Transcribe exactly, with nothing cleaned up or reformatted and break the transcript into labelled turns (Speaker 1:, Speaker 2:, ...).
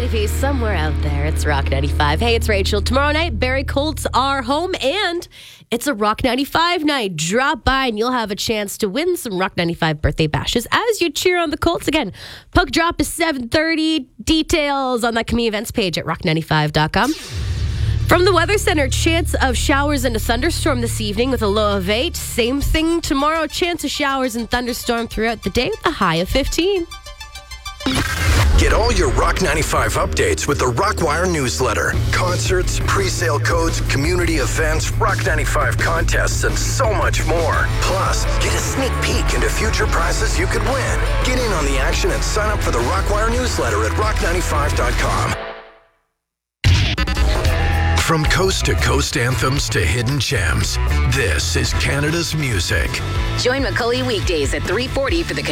Speaker 1: Davey somewhere out there. It's Rock ninety-five. Hey, it's Rachel. Tomorrow night, Barrie Colts are home, and it's a Rock ninety-five night. Drop by, and you'll have a chance to win some Rock ninety-five birthday bashes as you cheer on the Colts. Again, puck drop is seven thirty. Details on that community events page at rock ninety-five dot com. From the Weather Center, chance of showers and a thunderstorm this evening with a low of eight. Same thing tomorrow, chance of showers and thunderstorm throughout the day with a high of fifteen.
Speaker 2: Get all your Rock ninety-five updates with the Rockwire newsletter. Concerts, pre-sale codes, community events, Rock ninety-five contests, and so much more. Plus, get a sneak peek into future prizes you could win. Get in on the action and sign up for the Rockwire newsletter at rock ninety-five dot com. From coast-to-coast anthems to hidden gems, this is Canada's music.
Speaker 3: Join McCully weekdays at three forty for the